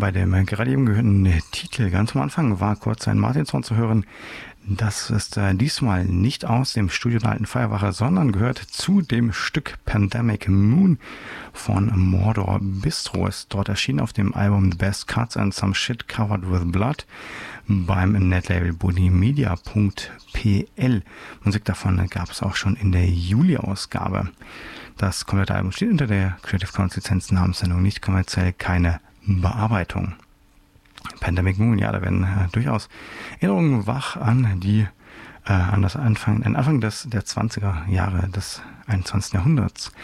Bei dem gerade eben gehörten Titel ganz am Anfang war kurz ein Martinshorn zu hören. Das ist diesmal nicht aus dem Studio der Alten Feuerwache, sondern gehört zu dem Stück Pandemic Moon von Mordor Bistro. Ist dort erschienen auf dem Album The Best Cuts and Some Shit Covered with Blood beim Netlabel bonimedia.pl. Musik davon gab es auch schon in der Juli-Ausgabe. Das komplette Album steht unter der Creative Commons Lizenz, Namenssendung nicht kommerziell, keine Bearbeitung. Pandemic Moon, ja, da werden durchaus Erinnerungen wach an an den Anfang der 20er Jahre des 21. Jahrhunderts.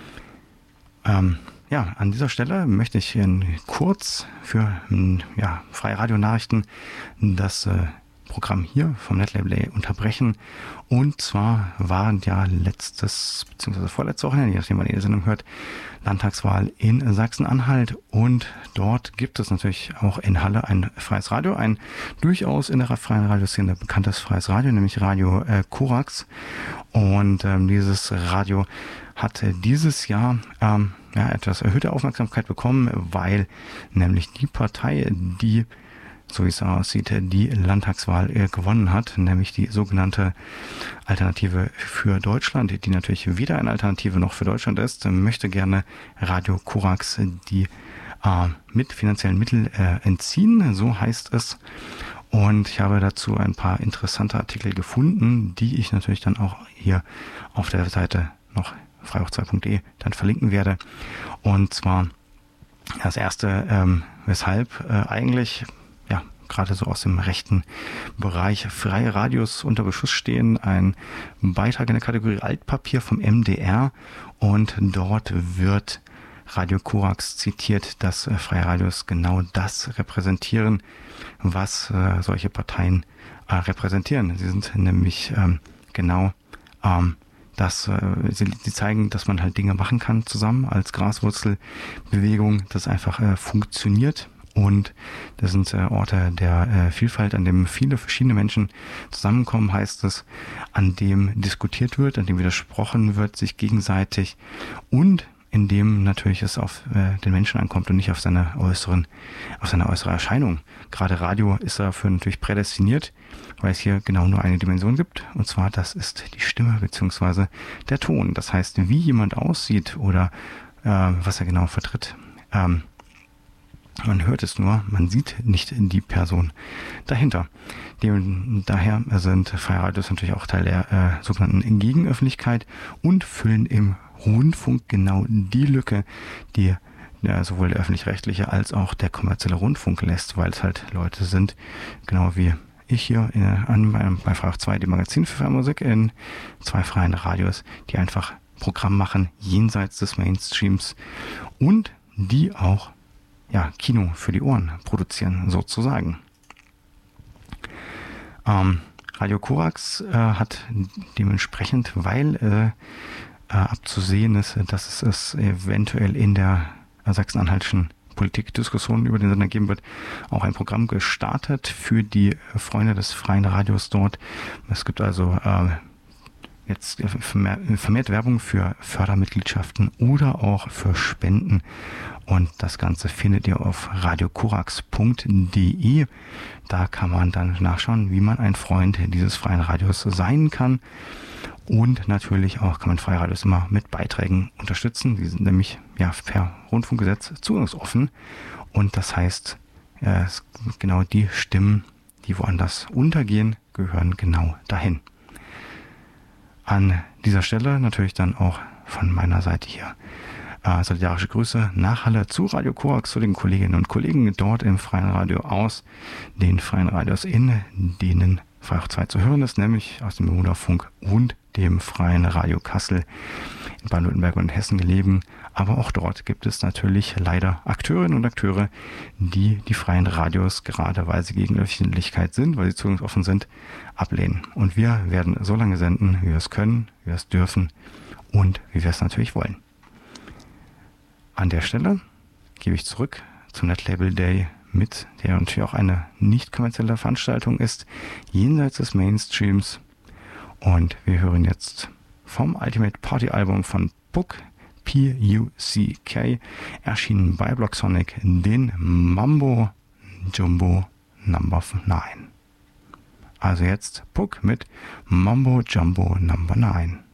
An dieser Stelle möchte ich kurz für freie Radionachrichten das Programm hier vom Netlabel unterbrechen. Und zwar waren ja letztes bzw. vorletzte Wochenende, je nachdem wann ihr die Sendung hört, Landtagswahl in Sachsen-Anhalt, und dort gibt es natürlich auch in Halle ein freies Radio, ein durchaus in der freien Radioszene bekanntes freies Radio, nämlich Radio Korax, und dieses Radio hat dieses Jahr etwas erhöhte Aufmerksamkeit bekommen, weil nämlich die Partei, die, so wie es aussieht, die Landtagswahl gewonnen hat, nämlich die sogenannte Alternative für Deutschland, die natürlich weder eine Alternative noch für Deutschland ist, möchte gerne Radio Korax die mit finanziellen Mitteln entziehen, so heißt es. Und ich habe dazu ein paar interessante Artikel gefunden, die ich natürlich dann auch hier auf der Seite noch freihoch2.de dann verlinken werde. Und zwar das erste, weshalb eigentlich gerade so aus dem rechten Bereich freie Radios unter Beschuss stehen, ein Beitrag in der Kategorie Altpapier vom MDR, und dort wird Radio Korax zitiert, dass freie Radios genau das repräsentieren, was solche Parteien repräsentieren. Sie sind nämlich sie zeigen, dass man halt Dinge machen kann zusammen als Graswurzelbewegung, das einfach funktioniert. Und das sind Orte der Vielfalt, an dem viele verschiedene Menschen zusammenkommen, heißt es, an dem diskutiert wird, an dem widersprochen wird, sich gegenseitig, und in dem natürlich es auf den Menschen ankommt und nicht auf seine äußere Erscheinung. Gerade Radio ist dafür natürlich prädestiniert, weil es hier genau nur eine Dimension gibt, und zwar das ist die Stimme bzw. der Ton. Das heißt, wie jemand aussieht oder was er genau vertritt, man hört es nur, man sieht nicht die Person dahinter. Daher sind freie Radios natürlich auch Teil der sogenannten Gegenöffentlichkeit und füllen im Rundfunk genau die Lücke, die sowohl der öffentlich-rechtliche als auch der kommerzielle Rundfunk lässt, weil es halt Leute sind, genau wie ich hier bei Freihoch 2, dem Magazin für freie Musik, in 2 freien Radios, die einfach Programm machen jenseits des Mainstreams und die auch Kino für die Ohren produzieren, sozusagen. Radio Korax hat dementsprechend, weil abzusehen ist, dass es eventuell in der sachsen-anhaltischen Politikdiskussion über den Sender geben wird, auch ein Programm gestartet für die Freunde des freien Radios dort. Es gibt also jetzt vermehrt Werbung für Fördermitgliedschaften oder auch für Spenden. Und das Ganze findet ihr auf radiokorax.de. Da kann man dann nachschauen, wie man ein Freund dieses freien Radios sein kann. Und natürlich auch kann man freie Radios immer mit Beiträgen unterstützen. Die sind nämlich per Rundfunkgesetz zugangsoffen. Und das heißt, genau die Stimmen, die woanders untergehen, gehören genau dahin. An dieser Stelle natürlich dann auch von meiner Seite hier solidarische Grüße nach Halle zu Radio Korax, zu den Kolleginnen und Kollegen dort im freien Radio aus den freien Radios, in denen Freihoch 2 zu hören ist, nämlich aus dem Bermuda-Funk und dem freien Radio Kassel in Baden-Württemberg und Hessen gelegen. Aber auch dort gibt es natürlich leider Akteurinnen und Akteure, die freien Radios, gerade weil sie gegen Öffentlichkeit sind, weil sie zugangsoffen sind, ablehnen. Und wir werden so lange senden, wie wir es können, wie wir es dürfen und wie wir es natürlich wollen. An der Stelle gebe ich zurück zum Netlabel Day mit, der natürlich auch eine nicht kommerzielle Veranstaltung ist, jenseits des Mainstreams. Und wir hören jetzt vom Ultimate Party Album von Puck P-U-C-K, erschienen bei Blocksonic, den Mambo Jumbo Number 9. Also jetzt Puck mit Mambo Jumbo Number 9.